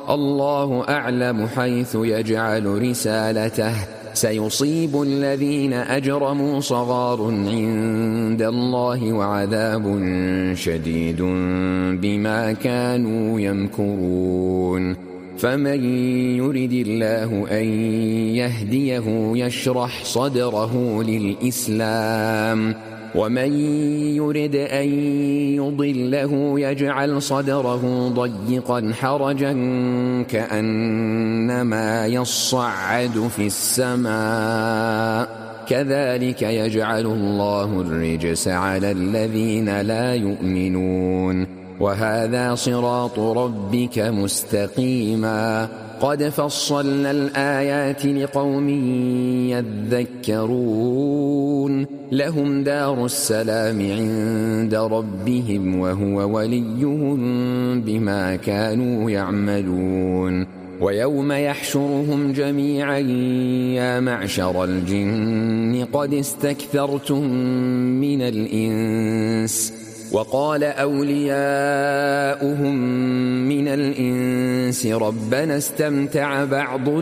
الله أعلم حيث يجعل رسالته سيصيب الذين أجرموا صغار عند الله وعذاب شديد بما كانوا يمكرون فمن يرد الله أن يهديه يشرح صدره للإسلام ومن يرد أن يضله يجعل صدره ضيقا حرجا كأنما يصعد في السماء كذلك يجعل الله الرجس على الذين لا يؤمنون وهذا صراط ربك مستقيما قد فصلنا الآيات لقوم يذكرون لهم دار السلام عند ربهم وهو وليهم بما كانوا يعملون ويوم يحشرهم جميعا يا معشر الجن قد استكثرتم من الإنس وقال أولياؤهم من الإنس ربنا استمتع بعضنا